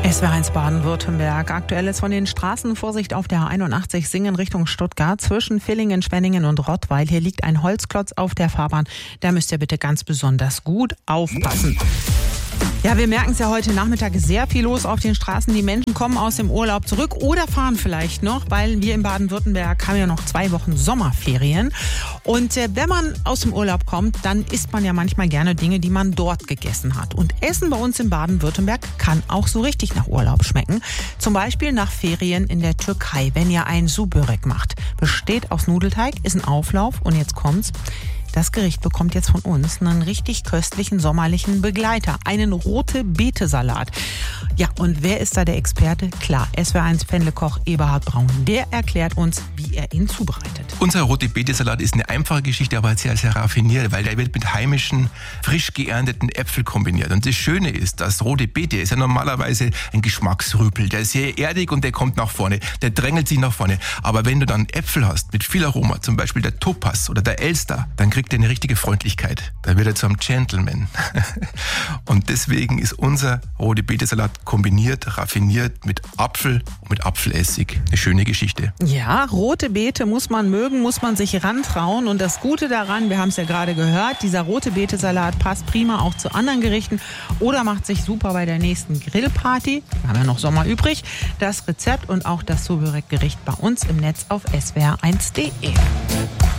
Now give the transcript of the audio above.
SWR1 Baden-Württemberg. Aktuell ist von den Straßen Vorsicht auf der A81 Singen Richtung Stuttgart zwischen Villingen, Schwenningen und Rottweil. Hier liegt ein Holzklotz auf der Fahrbahn. Da müsst ihr bitte ganz besonders gut aufpassen. Ja, wir merken es ja heute Nachmittag, sehr viel los auf den Straßen. Die Menschen kommen aus dem Urlaub zurück oder fahren vielleicht noch, weil wir in Baden-Württemberg haben ja noch 2 Wochen Sommerferien. Und wenn man aus dem Urlaub kommt, dann isst man ja manchmal gerne Dinge, die man dort gegessen hat. Und Essen bei uns in Baden-Württemberg kann auch so richtig nach Urlaub schmecken. Zum Beispiel nach Ferien in der Türkei, wenn ihr einen Su-Börek macht. Besteht aus Nudelteig, ist ein Auflauf und jetzt kommt's. Das Gericht bekommt jetzt von uns einen richtig köstlichen sommerlichen Begleiter, einen Rote-Beete-Salat. Ja, und wer ist da der Experte? Klar, SWR1-Fendle-Koch Eberhard Braun. Der erklärt uns, wie er ihn zubereitet. Unser Rote-Beete-Salat ist eine einfache Geschichte, aber sehr, sehr raffiniert, weil der wird mit heimischen, frisch geernteten Äpfeln kombiniert. Und das Schöne ist, dass Rote Beete ist ja normalerweise ein Geschmacksrüpel. Der ist sehr erdig und der kommt nach vorne, der drängelt sich nach vorne. Aber wenn du dann Äpfel hast mit viel Aroma, zum Beispiel der Topaz oder der Elster, dann kriegt er eine richtige Freundlichkeit. Da wird er zu einem Gentleman. Und deswegen ist unser Rote-Beete-Salat kombiniert, raffiniert mit Apfel und mit Apfelessig. Eine schöne Geschichte. Ja, rote Beete muss man mögen, muss man sich rantrauen. Und das Gute daran, wir haben es ja gerade gehört, dieser Rote-Beete-Salat passt prima auch zu anderen Gerichten oder macht sich super bei der nächsten Grillparty. Wir haben ja noch Sommer übrig. Das Rezept und auch das Su-Börek-Gericht bei uns im Netz auf swr1.de.